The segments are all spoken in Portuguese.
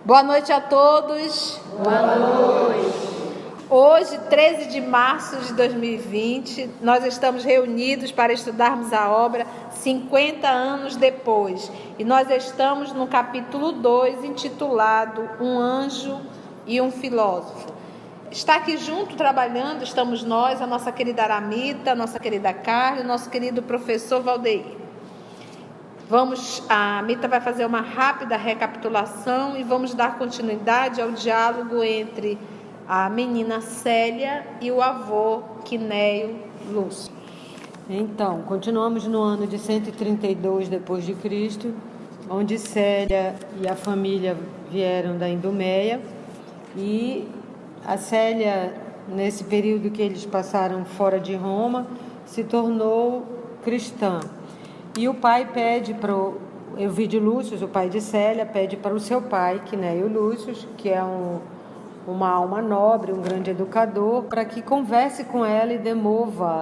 Boa noite a todos. Boa noite. Hoje, 13 de março de 2020, nós estamos reunidos para estudarmos a obra 50 anos depois. E nós estamos no capítulo 2, intitulado Um Anjo e um Filósofo. Está aqui junto, trabalhando, estamos nós, a nossa querida Aramita, a nossa querida Carla, o nosso querido professor Valdeir. A Mita vai fazer uma rápida recapitulação e vamos dar continuidade ao diálogo entre a menina Célia e o avô Quinéio Lúcio. Então, continuamos no ano de 132 depois de Cristo, onde Célia e a família vieram da Idumeia, e a Célia, nesse período que eles passaram fora de Roma, se tornou cristã. E o pai pede para o Elvídio Lúcio, o pai de Célia, pede para o seu pai, Quinéio Lúcio, que é uma alma nobre, um grande educador, para que converse com ela e demova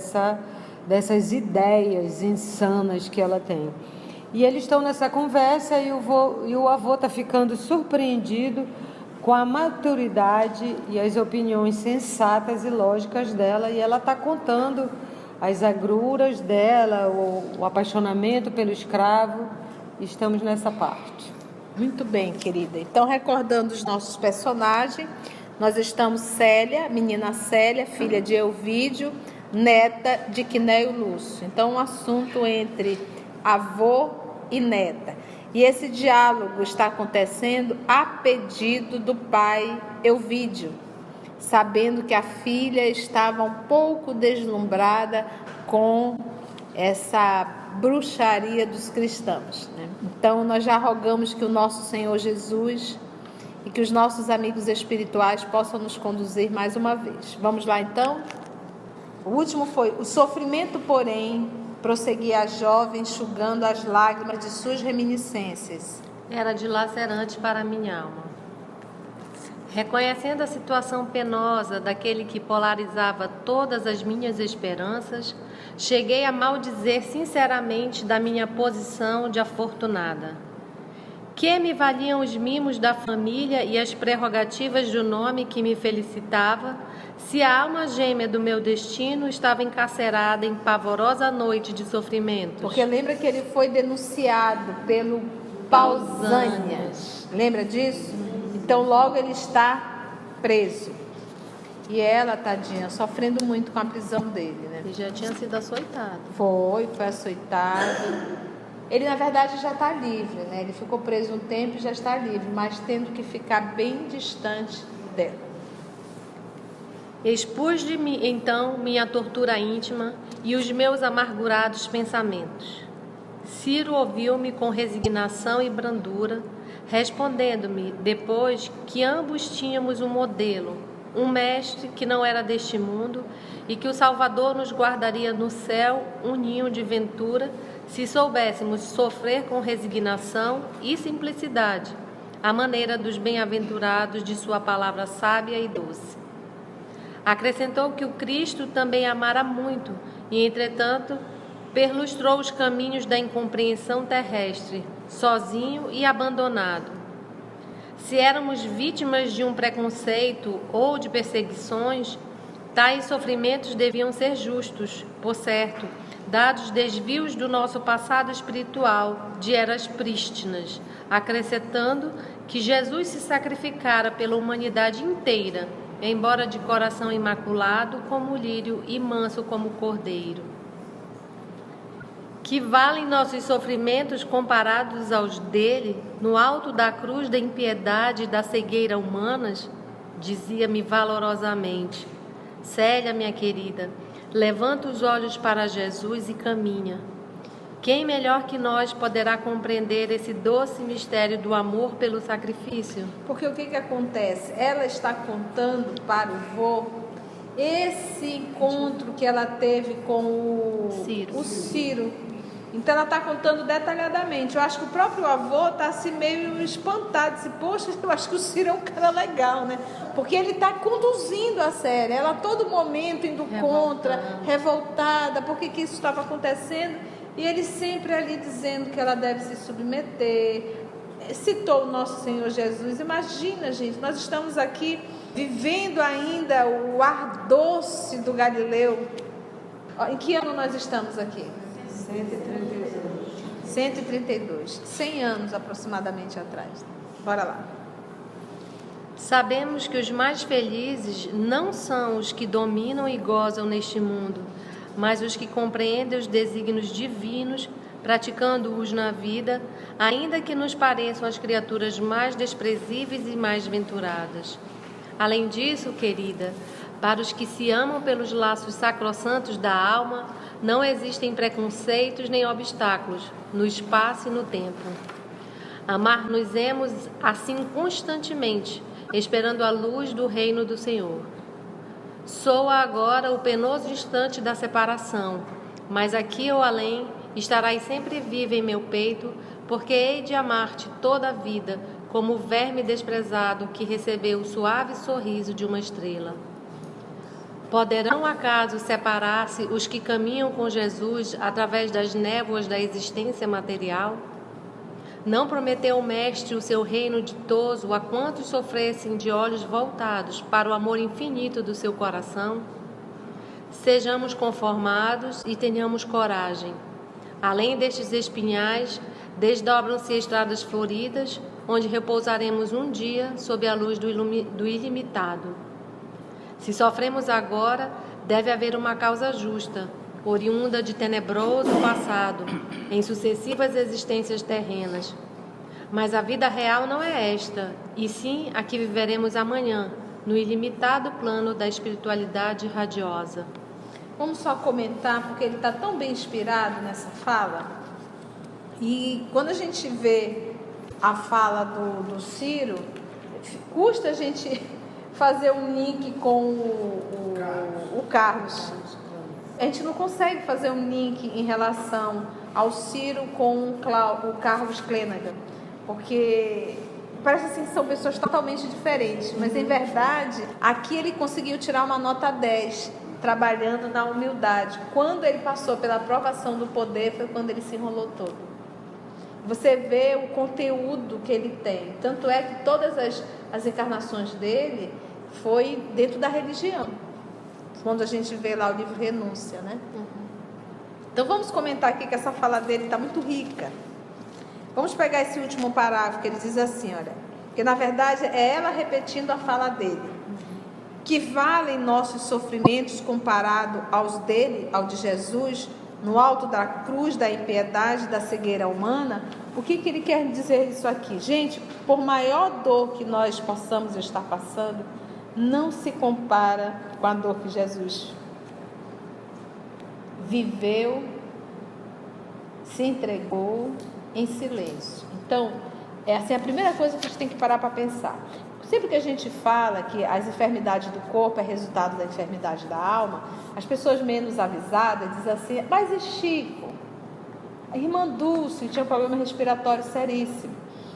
dessas ideias insanas que ela tem. E eles estão nessa conversa e o avô está ficando surpreendido com a maturidade e as opiniões sensatas e lógicas dela, e ela está contando as agruras dela, o apaixonamento pelo escravo. Estamos nessa parte. Muito bem, querida. Então, recordando os nossos personagens, nós estamos Célia, menina Célia, filha de Elvídio, neta de Quinéio Lúcio. Então, um assunto entre avô e neta. E esse diálogo está acontecendo a pedido do pai Elvídio, sabendo que a filha estava um pouco deslumbrada com essa bruxaria dos cristãos, né? Então, nós já rogamos que o nosso Senhor Jesus e que os nossos amigos espirituais possam nos conduzir mais uma vez. Vamos lá, então? O último foi: o sofrimento, porém, prosseguia a jovem, enxugando as lágrimas de suas reminiscências. Era dilacerante para a minha alma. Reconhecendo a situação penosa daquele que polarizava todas as minhas esperanças, cheguei a maldizer sinceramente da minha posição de afortunada. Que me valiam os mimos da família e as prerrogativas do nome que me felicitava, se a alma gêmea do meu destino estava encarcerada em pavorosa noite de sofrimentos? Porque lembra que ele foi denunciado pelo Pausânias. Lembra disso? Então, logo ele está preso. E ela, tadinha, sofrendo muito com a prisão dele, né? Ele já tinha sido açoitado. Foi açoitado. Ele, na verdade, já está livre, né? Ele ficou preso um tempo e já está livre, mas tendo que ficar bem distante dela. Expus-lhe então minha tortura íntima e os meus amargurados pensamentos. Ciro ouviu-me com resignação e brandura, respondendo-me depois que ambos tínhamos um modelo, um mestre que não era deste mundo, e que o Salvador nos guardaria no céu um ninho de ventura, se soubéssemos sofrer com resignação e simplicidade, à maneira dos bem-aventurados de sua palavra sábia e doce. Acrescentou que o Cristo também amara muito e, entretanto, perlustrou os caminhos da incompreensão terrestre, sozinho e abandonado. Se éramos vítimas de um preconceito ou de perseguições, tais sofrimentos deviam ser justos, por certo, dados os desvios do nosso passado espiritual, de eras prístinas, acrescentando que Jesus se sacrificara pela humanidade inteira, embora de coração imaculado como lírio e manso como cordeiro. Que valem nossos sofrimentos comparados aos dele, no alto da cruz da impiedade e da cegueira humanas? Dizia-me valorosamente: Célia, minha querida, levanta os olhos para Jesus e caminha. Quem melhor que nós poderá compreender esse doce mistério do amor pelo sacrifício? Porque o que acontece? Ela está contando para o vô esse encontro que ela teve com o Ciro. Então ela está contando detalhadamente. Eu acho que o próprio avô está assim meio espantado. Disse, poxa, eu acho que o Ciro é um cara legal, né? Porque ele está conduzindo a série. Ela a todo momento indo contra, revoltada, por que isso estava acontecendo. E ele sempre ali dizendo que ela deve se submeter, ressuscitou o nosso Senhor Jesus. Imagina, gente, nós estamos aqui vivendo ainda o ar doce do Galileu. Em que ano nós estamos aqui? 132. 100 anos aproximadamente atrás. Bora lá. Sabemos que os mais felizes não são os que dominam e gozam neste mundo, mas os que compreendem os desígnios divinos, praticando-os na vida, ainda que nos pareçam as criaturas mais desprezíveis e mais venturadas. Além disso, querida, para os que se amam pelos laços sacrossantos da alma, não existem preconceitos nem obstáculos no espaço e no tempo. Amar-nos-emos assim constantemente, esperando a luz do reino do Senhor. Soa agora o penoso instante da separação, mas aqui ou além estarás sempre viva em meu peito, porque hei de amar-te toda a vida, como o verme desprezado que recebeu o suave sorriso de uma estrela. Poderão acaso separar-se os que caminham com Jesus através das névoas da existência material? Não prometeu o Mestre o seu reino ditoso a quantos sofressem de olhos voltados para o amor infinito do seu coração? Sejamos conformados e tenhamos coragem. Além destes espinhais, desdobram-se estradas floridas, onde repousaremos um dia sob a luz do ilimitado. Se sofremos agora, deve haver uma causa justa, oriunda de tenebroso passado, em sucessivas existências terrenas. Mas a vida real não é esta, e sim a que viveremos amanhã, no ilimitado plano da espiritualidade radiosa. Vamos só comentar, porque ele está tão bem inspirado nessa fala. E quando a gente vê a fala do Ciro, custa a gente fazer um link com o Carlos. A gente não consegue fazer um link em relação ao Ciro com o Carlos Clenaghan, porque parece assim que são pessoas totalmente diferentes, mas em verdade, aqui ele conseguiu tirar uma nota 10, trabalhando na humildade. Quando ele passou pela aprovação do poder, foi quando ele se enrolou todo. Você vê o conteúdo que ele tem, tanto é que todas as encarnações dele foi dentro da religião. Quando a gente vê lá o livro Renúncia, né? Então vamos comentar aqui que essa fala dele está muito rica. Vamos pegar esse último parágrafo que ele diz assim, olha, que na verdade é ela repetindo a fala dele. Que valem nossos sofrimentos comparado aos dele, ao de Jesus, no alto da cruz da impiedade, da cegueira humana? O que ele quer dizer isso aqui? Gente, por maior dor que nós possamos estar passando, não se compara com a dor que Jesus viveu, se entregou em silêncio. Então, é assim a primeira coisa que a gente tem que parar para pensar. Sempre que a gente fala que as enfermidades do corpo é resultado da enfermidade da alma, as pessoas menos avisadas dizem assim, mas e Chico? A irmã Dulce tinha um problema respiratório seríssimo.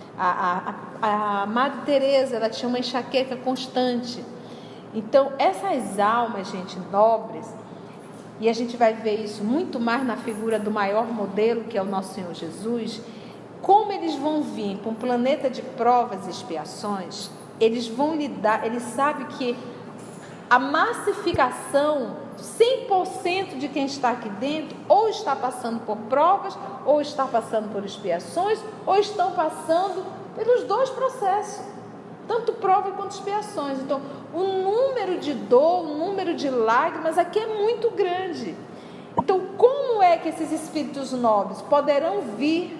A Madre Teresa, ela tinha uma enxaqueca constante. Então, essas almas, gente, nobres, e a gente vai ver isso muito mais na figura do maior modelo, que é o nosso Senhor Jesus, como eles vão vir para um planeta de provas e expiações, eles vão lidar, eles sabem que a massificação, 100% de quem está aqui dentro, ou está passando por provas, ou está passando por expiações, ou estão passando pelos dois processos, tanto prova quanto expiações. Então, o número de dor, o número de lágrimas aqui é muito grande. Então, como é que esses espíritos nobres poderão vir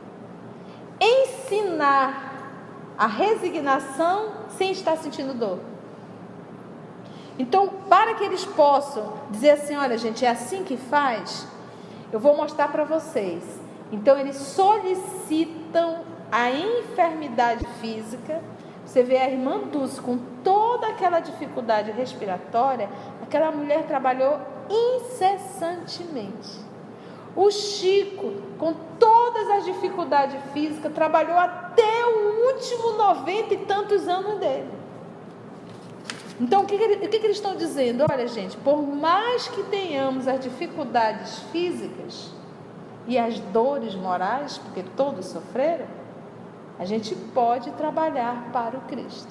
ensinar a resignação sem estar sentindo dor? Então, para que eles possam dizer assim, olha gente, é assim que faz, eu vou mostrar para vocês. Então, eles solicitam a enfermidade física. Você vê a irmã Dulce com toda aquela dificuldade respiratória, aquela mulher trabalhou incessantemente. O Chico, com todas as dificuldades físicas, trabalhou até o último 90 e tantos anos dele. Então, o que eles estão dizendo? Olha, gente, por mais que tenhamos as dificuldades físicas e as dores morais, porque todos sofreram, a gente pode trabalhar para o Cristo.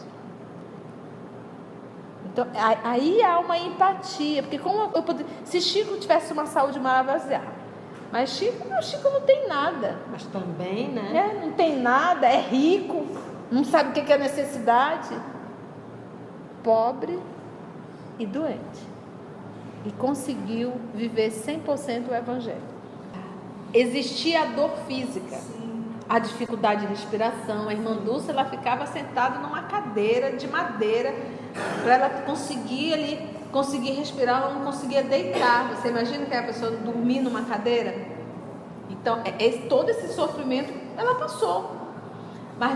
Então, aí há uma empatia, porque se Chico tivesse uma saúde maravilhosa, mas Chico não tem nada. Mas também, né? Não tem nada, é rico, não sabe o que é necessidade, pobre e doente. E conseguiu viver 100% o Evangelho. Existia a dor física, a dificuldade de respiração. A irmã Dulce, ela ficava sentada numa cadeira de madeira para ela conseguir respirar. Ela não conseguia deitar. Você imagina que a pessoa dormir numa cadeira? Então, todo esse sofrimento ela passou.